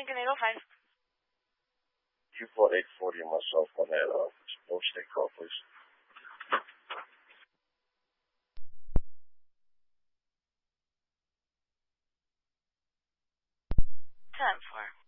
Lincoln 805. 24840 on my cell phone at Oak State call, please. 10-4.